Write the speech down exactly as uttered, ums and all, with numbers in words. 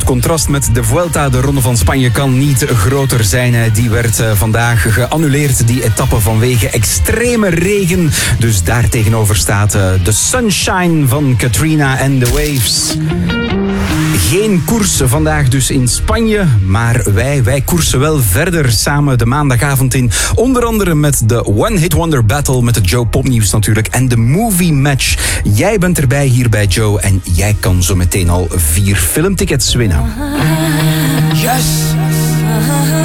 contrast met de Vuelta, de Ronde van Spanje, kan niet groter zijn. Die werd vandaag geannuleerd, die etappe, vanwege extreme regen. Dus daar tegenover staat de Sunshine van Katrina en de Waves. Geen koers vandaag dus in Spanje, maar wij, wij koersen wel verder samen de maandagavond in. Onder andere met de One Hit Wonder Battle, met het Joe Popnieuws natuurlijk en de Movie Match. Jij bent erbij hier bij Joe en jij kan zo meteen al vier filmtickets winnen. Yes!